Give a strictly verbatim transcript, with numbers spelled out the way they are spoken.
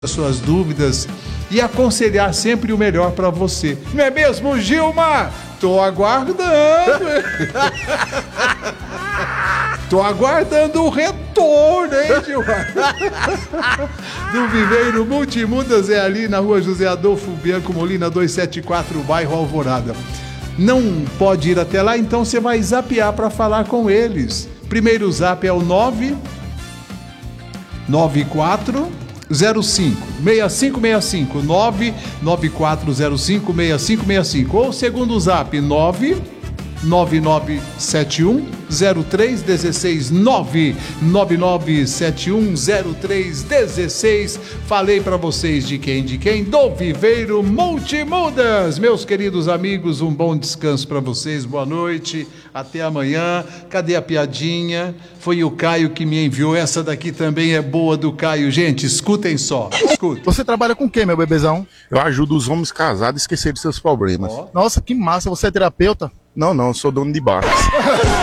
as suas dúvidas e aconselhar sempre o melhor para você. Não é mesmo, Gilmar? Tô aguardando. Tô aguardando o retorno, hein, Gilmar? Do Viveiro Multimundas é ali na rua José Adolfo Bianco Molina, duzentos e setenta e quatro, bairro Alvorada. Não pode ir até lá, então você vai zapear para falar com eles. Primeiro zap é o nove nove quatro zero cinco seis cinco seis cinco, nove nove quatro zero cinco seis cinco seis cinco, ou segundo zap nove nove nove sete um zero três um seis, nove nove nove sete um zero três um seis. Falei para vocês de quem? De quem? Do Viveiro Multimundas. Meus queridos amigos, um bom descanso para vocês, boa noite, até amanhã. Cadê a piadinha? Foi o Caio que me enviou, essa daqui também é boa do Caio. Gente, escutem só, escutem. Você trabalha com o quê, meu bebezão? Eu ajudo os homens casados a esquecer de seus problemas. Nossa, que massa, você é terapeuta? Não, não, eu sou dono de bar.